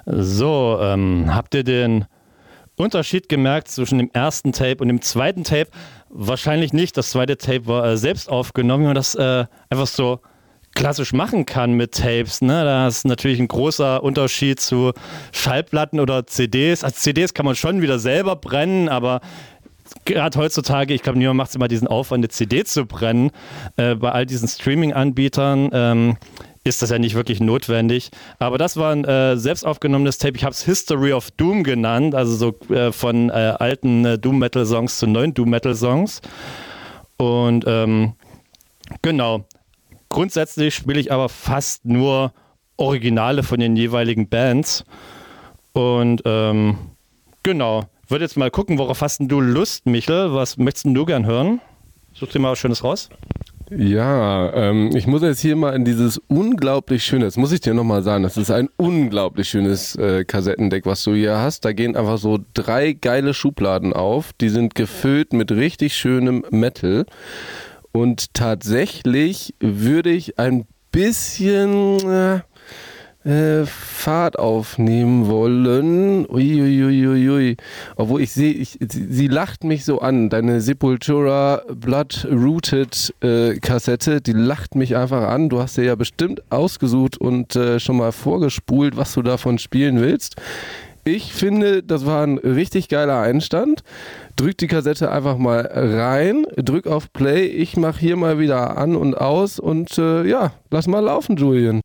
So, habt ihr den Unterschied gemerkt zwischen dem ersten Tape und dem zweiten Tape? Wahrscheinlich nicht. Das zweite Tape war selbst aufgenommen, wie man das einfach so klassisch machen kann mit Tapes. Ne? Da ist natürlich ein großer Unterschied zu Schallplatten oder CDs. Als CDs kann man schon wieder selber brennen, aber gerade heutzutage, ich glaube, niemand macht es immer diesen Aufwand, eine CD zu brennen. Bei all diesen Streaming-Anbietern ist das ja nicht wirklich notwendig. Aber das war ein selbst aufgenommenes Tape. Ich habe es History of Doom genannt, also so von alten Doom-Metal-Songs zu neuen Doom-Metal-Songs. Und genau. Grundsätzlich spiele ich aber fast nur Originale von den jeweiligen Bands. Und genau. Würde jetzt mal gucken, worauf hast denn du Lust, Michel? Was möchtest denn du gern hören? Such dir mal was Schönes raus. Ja, ich muss jetzt hier mal in dieses unglaublich schöne, das muss ich dir nochmal sagen, das ist ein unglaublich schönes Kassettendeck, was du hier hast. Da gehen einfach so 3 geile Schubladen auf, die sind gefüllt mit richtig schönem Metal. Und tatsächlich würde ich ein bisschen Fahrt aufnehmen wollen. Uiuiuiui. Obwohl ich sehe, sie lacht mich so an. Deine Sepultura Blood Rooted Kassette, die lacht mich einfach an. Du hast dir ja bestimmt ausgesucht und schon mal vorgespult, was du davon spielen willst. Ich finde, das war ein richtig geiler Einstand. Drück die Kassette einfach mal rein, drück auf Play. Ich mache hier mal wieder an und aus und ja, lass mal laufen, Julian.